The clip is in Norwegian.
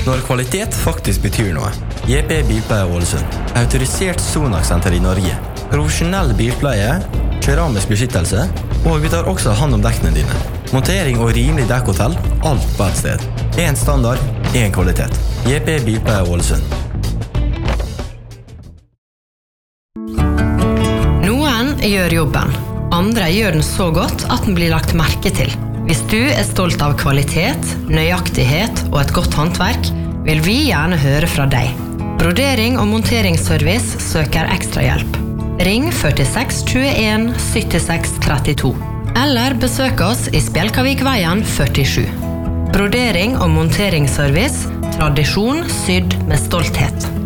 Når kvalitet faktisk betyr noe. JP Bilpleie Ålesund. Autorisert Sonax-senter i Norge. Profesjonell bilpleie, keramisk beskyttelse, og vi tar også hand om dekkene dine. Montering og rimelig dekkhotell, alt på et sted. En standard, en kvalitet. JP Bilpleie Ålesund. Noen gjør jobben. Andre gjør den så godt at den blir lagt merke til. Hvis du stolt av kvalitet, nøyaktighet og et godt håndverk, vil vi gjerne høre fra deg. Brodering og monteringsservice søker ekstra hjelp. Ring 46 21 76 32. Eller besøk oss i Spjelkavikveien 47. Brodering og monteringsservice, tradisjon sydd med stolthet.